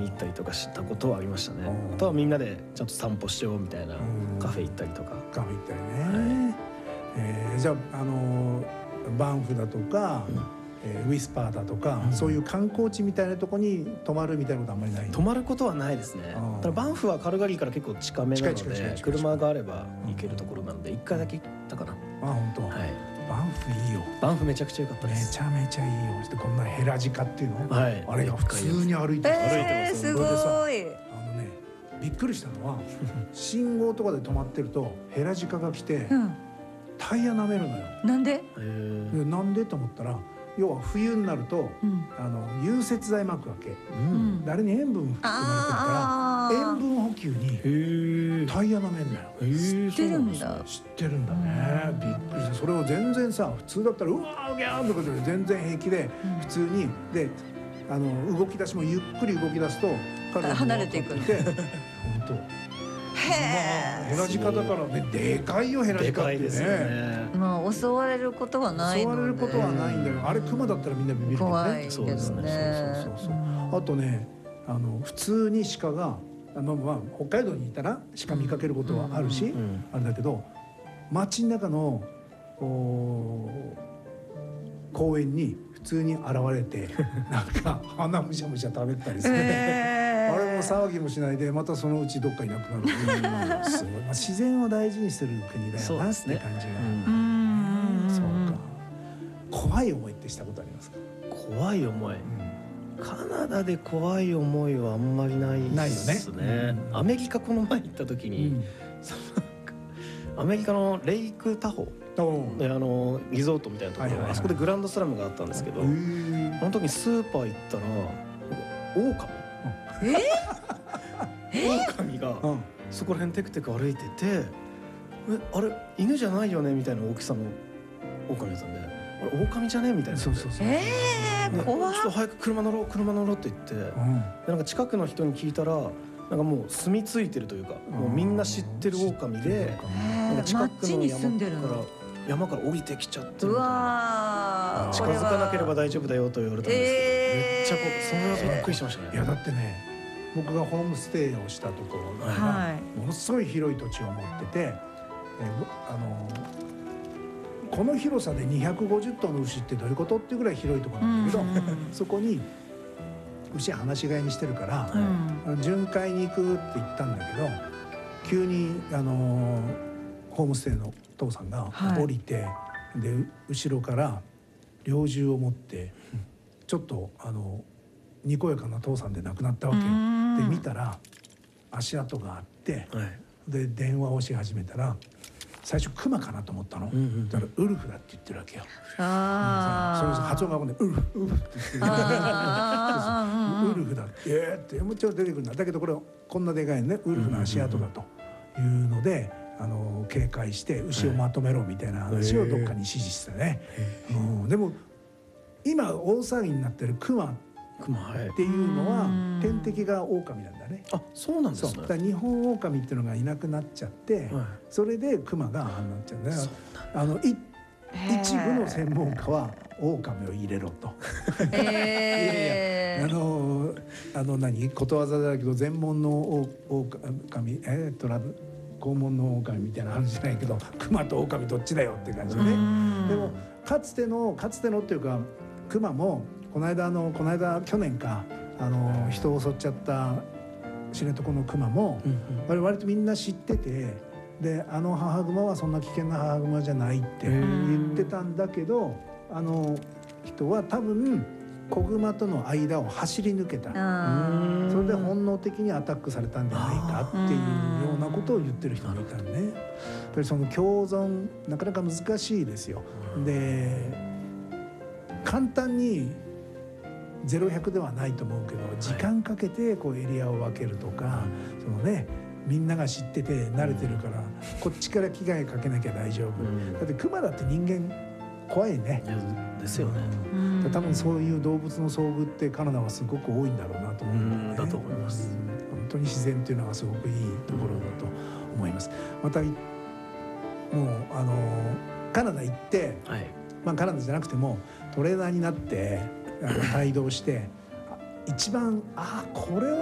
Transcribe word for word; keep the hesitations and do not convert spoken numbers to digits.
に行ったりとかしたことはありましたね。あとはみんなでちゃんと散歩しようみたいなカフェ行ったりとか。 カフェ行ったりね、はい、えー、じゃあ、あのー、バンフだとか、うんえー、ウィスパーだとか、うん、そういう観光地みたいなとこに泊まるみたいなことあんまりない？ 泊まることはないですね。ただバンフはカルガリーから結構近めなので車があれば行けるところなのでいっかいだけ行ったかな。 あ、本当。はい。バンフいいよ。 バンフめちゃくちゃ良かったです。 めちゃめちゃいいよ。そしてこんなヘラジカっていうの、 はい、 あれが普通に歩いてる、 えー、すごい。あのね、びっくりしたのは信号とかで止まってるとヘラジカが来て、うん、タイヤ舐めるのよ。 なんで？ でなんでと思ったら、要は冬になると、うん、あの融雪剤撒くわけ、うん、あれに塩分含まれてるから塩分補給にタイヤ舐めんなよ。 知ってるんだ。 知ってるんだね。びっくりした。それを全然さ、普通だったらうわーギャーンとかで全然平気で、うん、普通にであの動き出しもゆっくり動き出すと彼は離れていくんで。 本当。へえ。ヘラジカだからね、でかいよヘラジカってね。 まあ襲われることはないので。 襲われることはないんだよ。あれクマだったらみんなビビるけどね。 怖いけどね。そうそうそうそう。あとね、あの普通に鹿が、あのまあ北海道にいたら鹿見かけることはあるし、あれだけど街の中の公園に普通に現れてなんか花むしゃむしゃ食べたりする。あれも騒ぎもしないでまたそのうちどっかいなくなる。すごい、まあ、自然を大事にする国だよなって感じが。そうか。怖い思いってしたことありますか？ 怖い思い、うん、カナダで怖い思いはあんまりないですね。ないよね、うん、アメリカこの前行った時に、うん、アメリカのレイクタホであのリゾートみたいなところ、はいはいはい、あそこでグランドスラムがあったんですけど、その時にスーパー行ったらオオカミオオカミがそこら辺テクテク歩いてて、えあれ犬じゃないよねみたいな大きさのオオカミだったんで、あれオオカミじゃねみたいな。 そうそうそう。ええ怖い。 ちょっと早く車乗ろう車乗ろうって言って、うん、でなんか近くの人に聞いたらなんかもう住み着いてるというか、もうみんな知ってるオオカミで、なんか近くの山から山から降りてきちゃってるみたいな。近づかなければ大丈夫だよと言われたんですけど、めっちゃこうそれはびっくりしましたね。 いやだってね、僕がホームステイをしたところがものすごい広い土地を持ってて、えあのこの広さでにひゃくごじゅっとうの牛ってどういうことっていうぐらい広いところなんだけど、そこに牛放し飼いにしてるから、うん、巡回に行くって言ったんだけど、急にあのホームステイの父さんが降りて、はい、で後ろから猟銃を持ってちょっとあのにこやかな父さんで亡くなったわけよ。で見たら足跡があって、はい、で電話をし始めたら最初クマかなと思ったの、うんうん、だからウルフだって言ってるわけよ。あそれ発音がこんでウルフウルフって言ってるウルフだってえーってもちろん出てくるんだ。だけどこれこんなでかいねウルフの足跡だというので、あの警戒して牛をまとめろみたいな話をどっかに指示してね、うん、でも今大騒ぎになってるクマっていうのは天敵がオオカミなんだね。 あ、そうなんですね。 だから日本オオカミっていうのがいなくなっちゃって、はい、それでクマがああなっちゃうんだよ。あのい一部の専門家はオオカミを入れろと。いやいやあのあの何ことわざだけど全門のオオカミえー、トラブ肛門のオオカミみたいな話じゃないけど、クマとオオカミどっちだよっていう感じでね。でもかつてのかつてのっていうかクマもこの間あのこの間去年かあの人を襲っちゃった知床のクマも、うんうん、割とみんな知ってて、であの母グマはそんな危険な母グマじゃないって言ってたんだけど、あの人は多分子グマとの間を走り抜けた、それで本能的にアタックされたんじゃないかっていうようなことを言ってる人もいたんで、ね、やっぱりその共存なかなか難しいですよ。で簡単にゼロひゃくではないと思うけど、時間かけてこうエリアを分けるとか、そのねみんなが知ってて慣れてるから、こっちから危害かけなきゃ大丈夫。だってクマだって人間怖いね。 ですよね。 多分そういう動物の遭遇ってカナダはすごく多いんだろうなと思うんだよね。 だと思います。 本当に自然っていうのはすごくいいところだと思います。またもうあのカナダ行って、はい、まあカナダじゃなくてもトレーナーになって帯同して一番あこれは